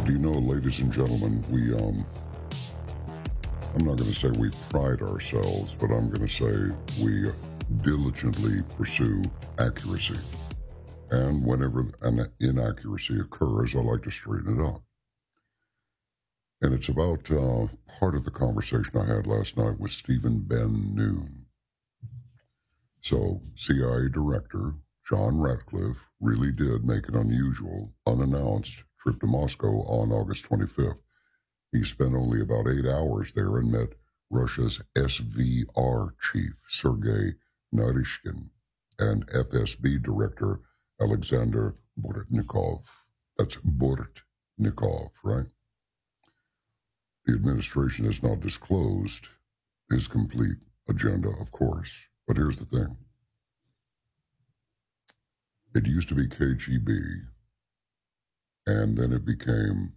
Do you know, ladies and gentlemen, I'm not going to say we pride ourselves, but I'm going to say we diligently pursue accuracy. And whenever an inaccuracy occurs, I like to straighten it out. And it's about part of the conversation I had last night with Stephen Ben Noon. So, CIA Director John Ratcliffe really did make an unusual, unannounced trip to Moscow on August 25th. He spent only about 8 hours there and met Russia's SVR chief, Sergei Naryshkin, and FSB director, Alexander Bortnikov. That's Bortnikov, right? The administration has not disclosed his complete agenda, of course. But here's the thing. It used to be KGB, and then it became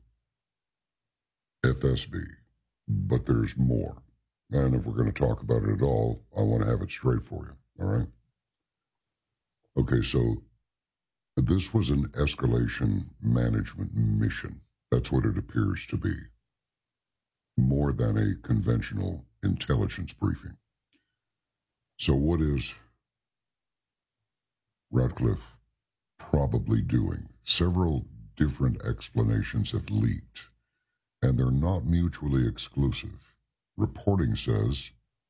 FSB, but there's more. And if we're going to talk about it at all, I want to have it straight for you, all right? Okay, so this was an escalation management mission. That's what it appears to be, more than a conventional intelligence briefing. So what is Ratcliffe probably doing? Several different explanations have leaked, and they're not mutually exclusive. Reporting says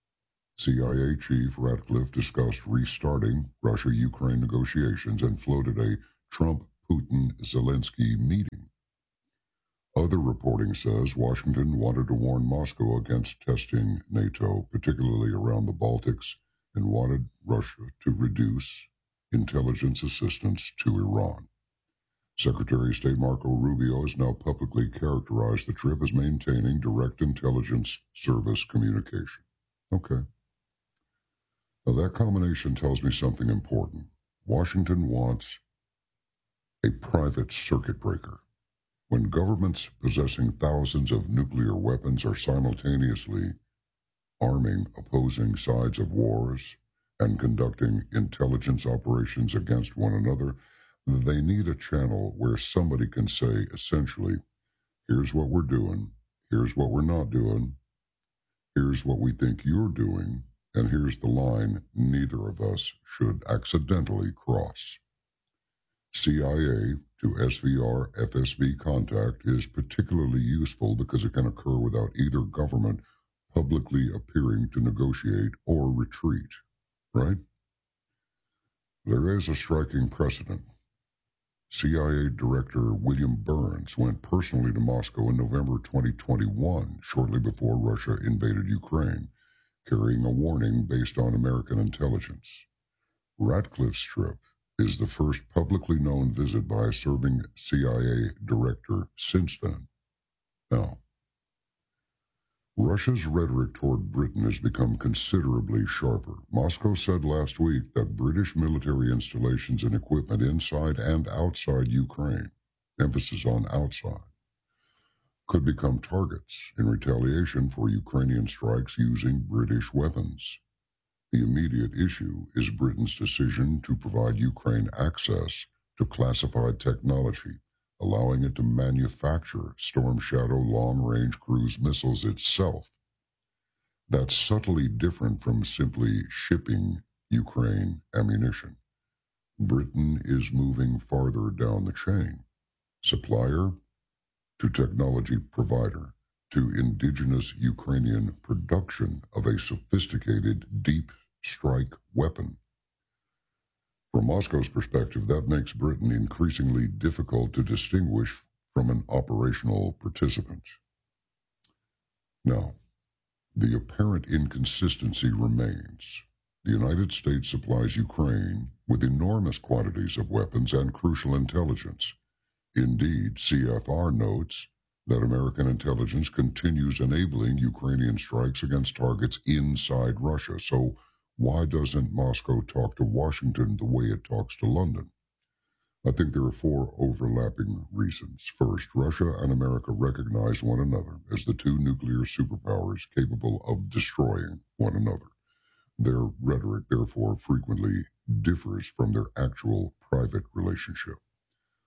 CIA Chief Ratcliffe discussed restarting Russia-Ukraine negotiations and floated a Trump-Putin-Zelensky meeting. Other reporting says Washington wanted to warn Moscow against testing NATO, particularly around the Baltics, and wanted Russia to reduce intelligence assistance to Iran. Secretary of State Marco Rubio has now publicly characterized the trip as maintaining direct intelligence service communication. Okay. Now that combination tells me something important. Washington wants a private circuit breaker. When governments possessing thousands of nuclear weapons are simultaneously arming opposing sides of wars and conducting intelligence operations against one another, they need a channel where somebody can say, essentially, here's what we're doing, here's what we're not doing, here's what we think you're doing, and here's the line neither of us should accidentally cross. CIA to SVR FSB contact is particularly useful because it can occur without either government publicly appearing to negotiate or retreat, right? There is a striking precedent. CIA Director William Burns went personally to Moscow in November 2021, shortly before Russia invaded Ukraine, carrying a warning based on American intelligence. Ratcliffe's trip is the first publicly known visit by a serving CIA director since then. Now, Russia's rhetoric toward Britain has become considerably sharper. Moscow said last week that British military installations and equipment inside and outside Ukraine, emphasis on outside, could become targets in retaliation for Ukrainian strikes using British weapons. The immediate issue is Britain's decision to provide Ukraine access to classified technology, allowing it to manufacture Storm Shadow long-range cruise missiles itself. That's subtly different from simply shipping Ukraine ammunition. Britain is moving farther down the chain. Supplier to technology provider to indigenous Ukrainian production of a sophisticated deep strike weapon. From Moscow's perspective, that makes Britain increasingly difficult to distinguish from an operational participant. Now, the apparent inconsistency remains. The United States supplies Ukraine with enormous quantities of weapons and crucial intelligence. Indeed, CFR notes that American intelligence continues enabling Ukrainian strikes against targets inside Russia. So why doesn't Moscow talk to Washington the way it talks to London? I think there are four overlapping reasons. First, Russia and America recognize one another as the two nuclear superpowers capable of destroying one another. Their rhetoric, therefore, frequently differs from their actual private relationship.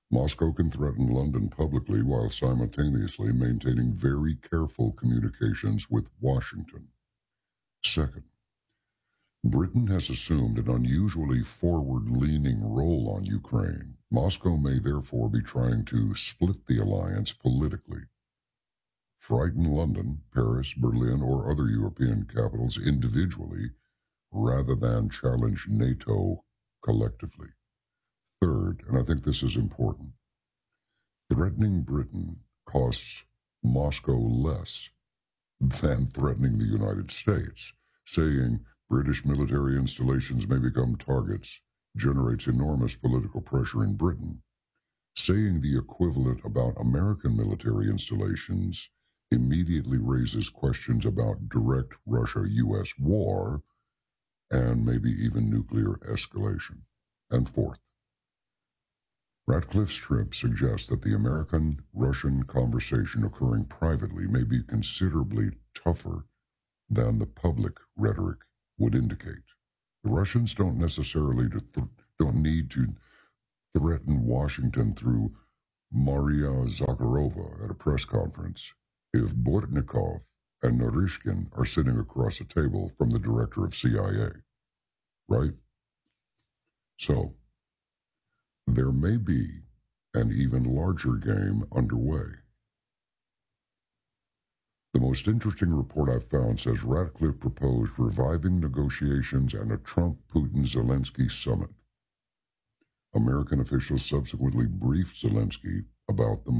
Moscow can threaten London publicly while simultaneously maintaining very careful communications with Washington. Second, Britain has assumed an unusually forward-leaning role on Ukraine. Moscow may therefore be trying to split the alliance politically, frighten London, Paris, Berlin, or other European capitals individually rather than challenge NATO collectively. Third, and I think this is important, threatening Britain costs Moscow less than threatening the United States. Saying British military installations may become targets generates enormous political pressure in Britain. Saying the equivalent about American military installations immediately raises questions about direct Russia-U.S. war and maybe even nuclear escalation. And fourth, Ratcliffe's trip suggests that the American-Russian conversation occurring privately may be considerably tougher than the public rhetoric would indicate. The Russians don't necessarily don't need to threaten Washington through Maria Zakharova at a press conference if Bortnikov and Narishkin are sitting across a table from the director of CIA, right? So, there may be an even larger game underway. The most interesting report I've found says Ratcliffe proposed reviving negotiations and a Trump-Putin-Zelensky summit. American officials subsequently briefed Zelensky about the